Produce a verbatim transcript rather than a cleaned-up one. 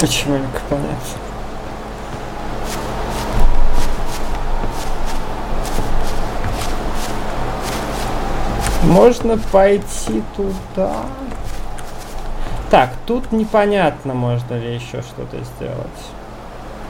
Почему не понятно? Можно пойти туда. Так, тут непонятно, можно ли еще что-то сделать.